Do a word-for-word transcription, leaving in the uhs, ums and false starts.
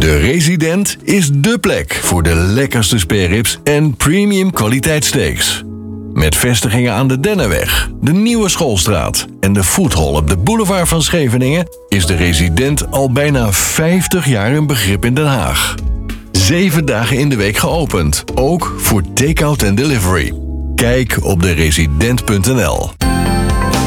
De Resident is dé plek voor de lekkerste spareribs en premium kwaliteit steaks. Met vestigingen aan de Dennenweg, de Nieuwe Schoolstraat en de Foodhall op de boulevard van Scheveningen is de Resident al bijna vijftig jaar een begrip in Den Haag. Zeven dagen in de week geopend, ook voor take-out en delivery. Kijk op de resident punt n l.